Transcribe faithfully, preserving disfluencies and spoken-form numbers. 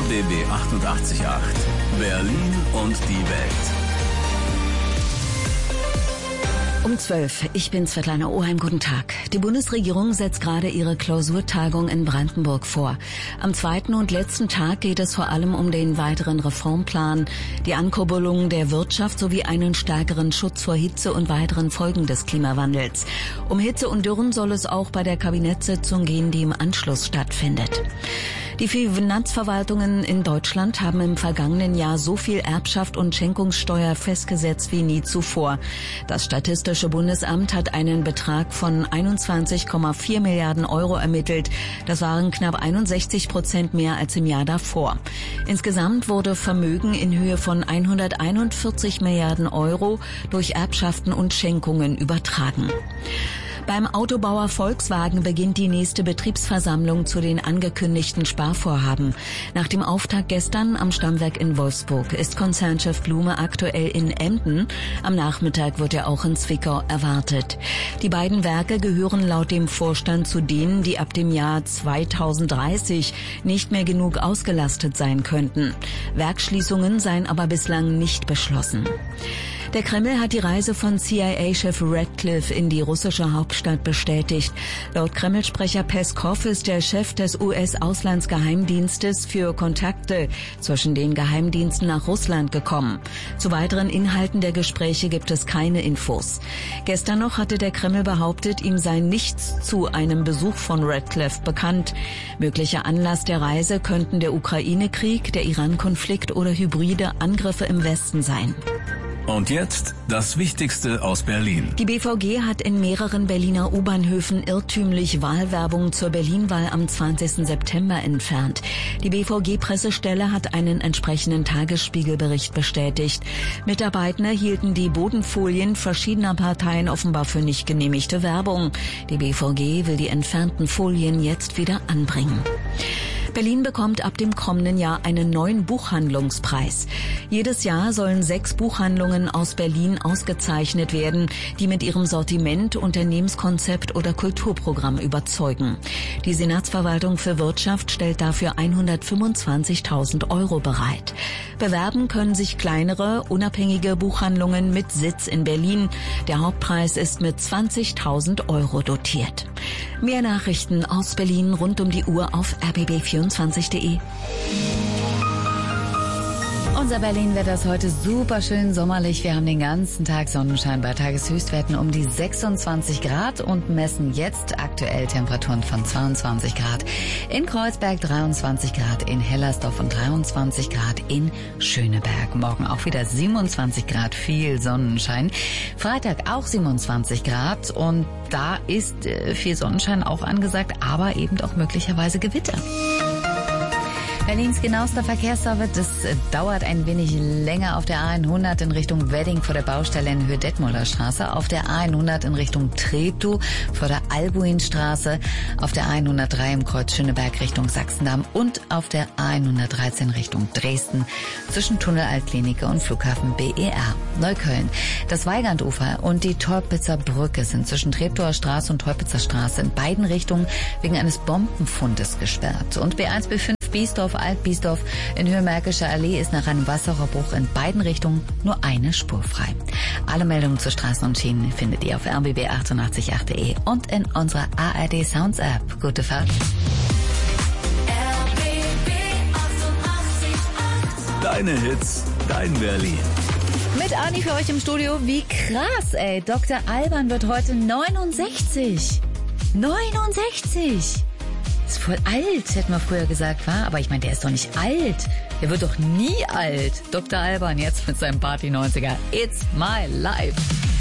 B B achtundachtzig Komma acht. Berlin und die Welt. Um zwölf. Ich bin Svetlana Oheim. Guten Tag. Die Bundesregierung setzt gerade ihre Klausurtagung in Brandenburg vor. Am zweiten und letzten Tag geht es vor allem um den weiteren Reformplan, die Ankurbelung der Wirtschaft sowie einen stärkeren Schutz vor Hitze und weiteren Folgen des Klimawandels. Um Hitze und Dürren soll es auch bei der Kabinettssitzung gehen, die im Anschluss stattfindet. Die Finanzverwaltungen in Deutschland haben im vergangenen Jahr so viel Erbschaft und Schenkungssteuer festgesetzt wie nie zuvor. Das Statistische Bundesamt hat einen Betrag von einundzwanzig Komma vier Milliarden Euro ermittelt. Das waren knapp einundsechzig Prozent mehr als im Jahr davor. Insgesamt wurde Vermögen in Höhe von hunderteinundvierzig Milliarden Euro durch Erbschaften und Schenkungen übertragen. Beim Autobauer Volkswagen beginnt die nächste Betriebsversammlung zu den angekündigten Sparvorhaben. Nach dem Auftakt gestern am Stammwerk in Wolfsburg ist Konzernchef Blume aktuell in Emden. Am Nachmittag wird er auch in Zwickau erwartet. Die beiden Werke gehören laut dem Vorstand zu denen, die ab dem Jahr zweitausenddreißig nicht mehr genug ausgelastet sein könnten. Werksschließungen seien aber bislang nicht beschlossen. Der Kreml hat die Reise von C I A-Chef Ratcliffe in die russische Hauptstadt bestätigt. Laut Kreml-Sprecher Peskov ist der Chef des U S-Auslandsgeheimdienstes für Kontakte zwischen den Geheimdiensten nach Russland gekommen. Zu weiteren Inhalten der Gespräche gibt es keine Infos. Gestern noch hatte der Kreml behauptet, ihm sei nichts zu einem Besuch von Ratcliffe bekannt. Möglicher Anlass der Reise könnten der Ukraine-Krieg, der Iran-Konflikt oder hybride Angriffe im Westen sein. Und jetzt das Wichtigste aus Berlin. Die B V G hat in mehreren Berliner U-Bahnhöfen irrtümlich Wahlwerbung zur Berlin-Wahl am zwanzigsten September entfernt. Die B V G-Pressestelle hat einen entsprechenden Tagesspiegelbericht bestätigt. Mitarbeiter hielten die Bodenfolien verschiedener Parteien offenbar für nicht genehmigte Werbung. Die B V G will die entfernten Folien jetzt wieder anbringen. Berlin bekommt ab dem kommenden Jahr einen neuen Buchhandlungspreis. Jedes Jahr sollen sechs Buchhandlungen aus Berlin ausgezeichnet werden, die mit ihrem Sortiment, Unternehmenskonzept oder Kulturprogramm überzeugen. Die Senatsverwaltung für Wirtschaft stellt dafür hundertfünfundzwanzigtausend Euro bereit. Bewerben können sich kleinere, unabhängige Buchhandlungen mit Sitz in Berlin. Der Hauptpreis ist mit zwanzigtausend Euro dotiert. Mehr Nachrichten aus Berlin rund um die Uhr auf r b b vierundzwanzig punkt d e. Unser Berlin-Wetter ist heute super schön sommerlich. Wir haben den ganzen Tag Sonnenschein bei Tageshöchstwerten um die sechsundzwanzig Grad und messen jetzt aktuell Temperaturen von zweiundzwanzig Grad in Kreuzberg, dreiundzwanzig Grad in Hellersdorf und dreiundzwanzig Grad in Schöneberg. Morgen auch wieder siebenundzwanzig Grad, viel Sonnenschein. Freitag auch siebenundzwanzig Grad und da ist äh, viel Sonnenschein auch angesagt, aber eben auch möglicherweise Gewitter. Berlins genauester Verkehrsservice, das dauert ein wenig länger auf der A hundert in Richtung Wedding vor der Baustelle in Höhe Detmolder Straße, auf der A hundert in Richtung Treptow vor der Albuinstraße, auf der A hundertdrei im Kreuz Schöneberg Richtung Sachsendamm und auf der A hundertdreizehn Richtung Dresden zwischen Tunnel Altklinike und Flughafen B E R. Neukölln. Das Weigandufer und die Teupitzer Brücke sind zwischen Treptower Straße und Teupitzer Straße in beiden Richtungen wegen eines Bombenfundes gesperrt. Und B eins B fünf Biesdorf, Alt-Biesdorf in Höhe Märkischer Allee ist nach einem Wasserrohrbruch in beiden Richtungen nur eine Spur frei. Alle Meldungen zu Straßen und Schienen findet ihr auf r b b achtundachtzig Punkt acht punkt d e und in unserer A R D Sounds App. Gute Fahrt. Deine Hits, dein Berlin. Mit Ani für euch im Studio. Wie krass, ey. Doktor Alban wird heute neunundsechzig. neunundsechzig. Ist voll alt, hätte man früher gesagt, war. Aber ich meine, der ist doch nicht alt. Der wird doch nie alt. Doktor Alban jetzt mit seinem Party neunziger. It's my life.